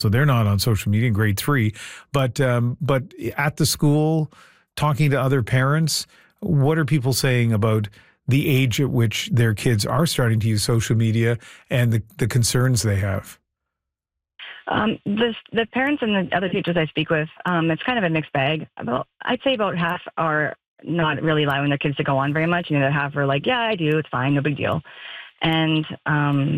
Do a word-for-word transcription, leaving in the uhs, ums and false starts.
So they're not on social media in grade three. But um, but at the school, talking to other parents, what are people saying about the age at which their kids are starting to use social media and the, the concerns they have? Um, the, the parents and the other teachers I speak with, um, it's kind of a mixed bag. About, I'd say about half are not really allowing their kids to go on very much. And the other half are like, yeah, I do. It's fine. No big deal. And um,